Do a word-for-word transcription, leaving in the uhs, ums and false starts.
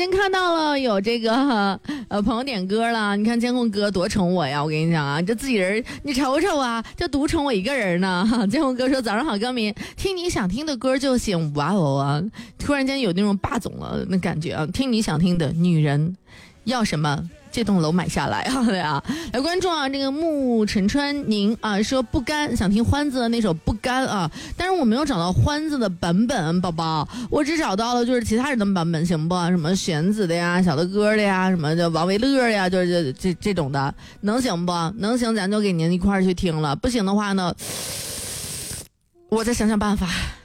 经看到了有这个呃朋友点歌了，你看监控哥多宠我呀！我跟你讲啊，这自己人你瞅瞅啊，这独宠我一个人呢。监控哥说早上好，歌迷，听你想听的歌就行。哇哦啊！突然间有那种霸总了那感觉啊，听你想听的，女人要什么？这栋楼买下来啊，对啊，来关注啊，这个沐晨川宁啊说不甘，想听欢子的那首不甘啊，但是我没有找到欢子的版本，宝宝，我只找到了就是其他人的版本，行不？什么玄子的呀、小的歌的呀、什么的王维乐呀，就是这这这种的，能行不？能行，咱就给您一块儿去听了，不行的话呢，我再想想办法。